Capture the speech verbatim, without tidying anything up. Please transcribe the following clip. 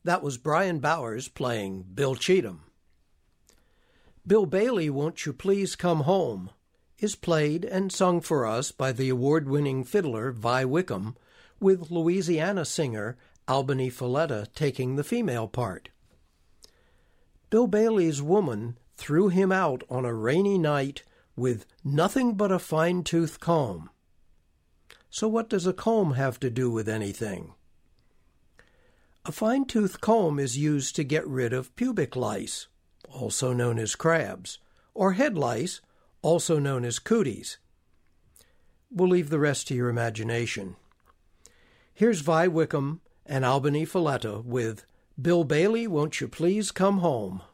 That was Brian Bowers playing Bill Cheatham. Bill Bailey, Won't You Please Come Home is played and sung for us by the award-winning fiddler Vi Wickham, with Louisiana singer Albany Folletta taking the female part. Bill Bailey's woman threw him out on a rainy night with nothing but a fine-tooth comb. So what does a comb have to do with anything? A fine-tooth comb is used to get rid of pubic lice, also known as crabs, or head lice, also known as cooties. We'll leave the rest to your imagination. Here's Vi Wickham and Albany Folletta with Bill Bailey, Won't You Please Come Home?